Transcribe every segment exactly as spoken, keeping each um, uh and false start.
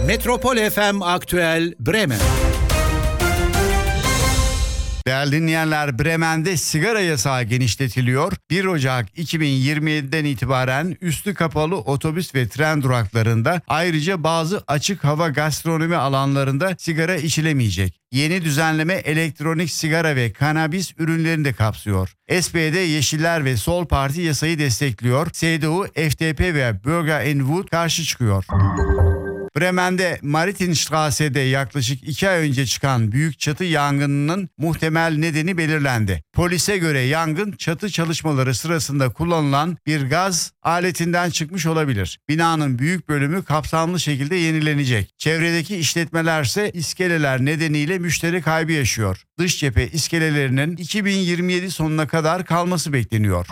Metropol F M Aktüel Bremen. Değerli dinleyenler, Bremen'de sigara yasağı genişletiliyor. bir Ocak iki bin yirmi yedi'den itibaren üstü kapalı otobüs ve tren duraklarında, ayrıca bazı açık hava gastronomi alanlarında sigara içilemeyecek. Yeni düzenleme elektronik sigara ve kanabis ürünlerini de kapsıyor. S P D, Yeşiller ve Sol Parti yasayı destekliyor. C D U, F D P ve Bürger en Wood karşı çıkıyor. Bremen'de Marienstrasse'de yaklaşık iki ay önce çıkan büyük çatı yangınının muhtemel nedeni belirlendi. Polise göre yangın çatı çalışmaları sırasında kullanılan bir gaz aletinden çıkmış olabilir. Binanın büyük bölümü kapsamlı şekilde yenilenecek. Çevredeki işletmelerse iskeleler nedeniyle müşteri kaybı yaşıyor. Dış cephe iskelelerinin iki bin yirmi yedi sonuna kadar kalması bekleniyor.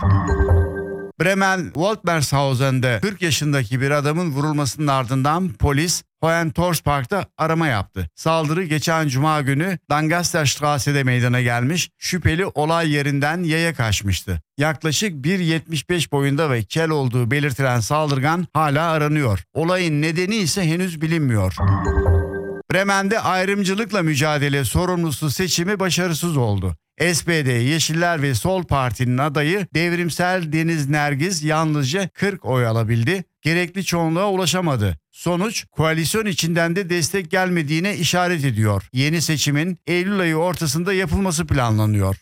Bremen Waldmershausen'de kırk yaşındaki bir adamın vurulmasının ardından polis Hohentorfspark'ta arama yaptı. Saldırı geçen cuma günü Lancasterstrasse'de meydana gelmiş, şüpheli olay yerinden yaya kaçmıştı. Yaklaşık bir yetmiş beş boyunda ve kel olduğu belirtilen saldırgan hala aranıyor. Olayın nedeni ise henüz bilinmiyor. Bremen'de ayrımcılıkla mücadele sorumlusu seçimi başarısız oldu. S P D, Yeşiller ve Sol Parti'nin adayı Devrimsel Deniz Nergiz yalnızca kırk oy alabildi. Gerekli çoğunluğa ulaşamadı. Sonuç, koalisyon içinden de destek gelmediğine işaret ediyor. Yeni seçimin Eylül ayı ortasında yapılması planlanıyor.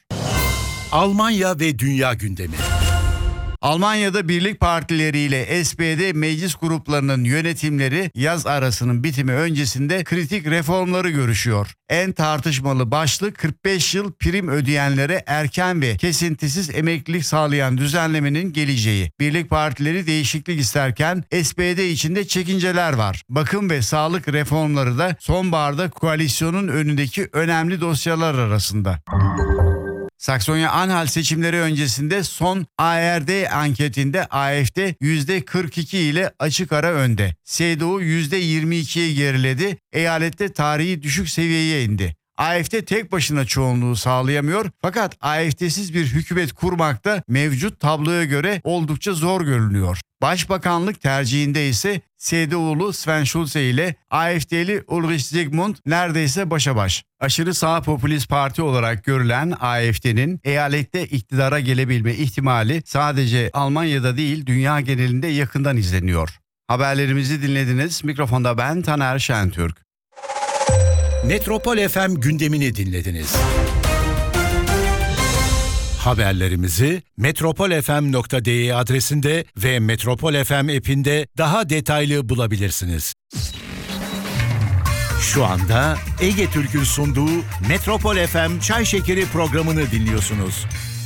Almanya ve dünya gündemi. Almanya'da birlik partileriyle S P D meclis gruplarının yönetimleri yaz arasının bitimi öncesinde kritik reformları görüşüyor. En tartışmalı başlık kırk beş yıl prim ödeyenlere erken ve kesintisiz emeklilik sağlayan düzenlemenin geleceği. Birlik partileri değişiklik isterken S P D içinde çekinceler var. Bakım ve sağlık reformları da sonbaharda koalisyonun önündeki önemli dosyalar arasında. Saksonya-Anhalt seçimleri öncesinde son A R D anketinde A F D yüzde kırk iki ile açık ara önde. C D U yüzde yirmi ikiye geriledi. Eyalette tarihi düşük seviyeye indi. A F D tek başına çoğunluğu sağlayamıyor, fakat A F D'siz bir hükümet kurmak da mevcut tabloya göre oldukça zor görünüyor. Başbakanlık tercihinde ise C D U'lu Sven Schulze ile A F D'li Ulrich Zygmunt neredeyse başa baş. Aşırı sağ popülist parti olarak görülen A F D'nin eyalette iktidara gelebilme ihtimali sadece Almanya'da değil, dünya genelinde yakından izleniyor. Haberlerimizi dinlediniz. Mikrofonda ben Taner Şentürk. Metropol F M gündemini dinlediniz. Haberlerimizi metropol f m nokta d e adresinde ve Metropol F M app'inde daha detaylı bulabilirsiniz. Şu anda Ege Türk'ün sunduğu Metropol F M Çay Şekeri programını dinliyorsunuz.